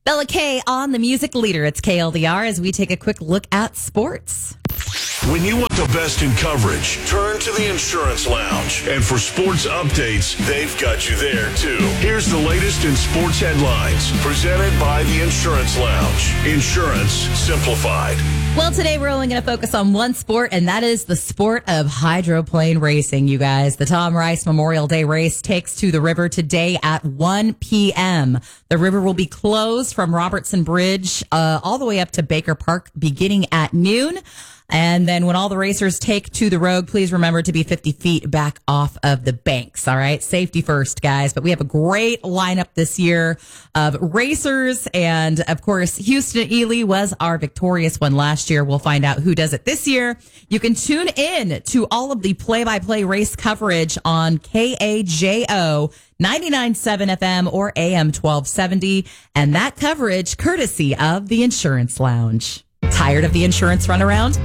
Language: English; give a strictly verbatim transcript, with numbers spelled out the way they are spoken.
Bella K on the music leader. It's K L D R as we take a quick look at sports. When you want the best in coverage, turn to the Insurance Lounge. And for sports updates, they've got you there, too. Here's the latest in sports headlines, presented by the Insurance Lounge. Insurance simplified. Well, today we're only going to focus on one sport, and that is the sport of hydroplane racing, you guys. The Tom Rice Memorial Day race takes to the river today at one p.m. The river will be closed from Robertson Bridge uh, all the way up to Baker Park beginning at noon. And then when all the racers take to the road, please remember to be fifty feet back off of the banks. All right. Safety first, guys. But we have a great lineup this year of racers. And of course, Houston Ely was our victorious one last year. We'll find out who does it this year. You can tune in to all of the play by play race coverage on K A J O ninety-nine point seven F M or A M twelve seventy. And that coverage courtesy of the Insurance Lounge. Tired of the insurance runaround?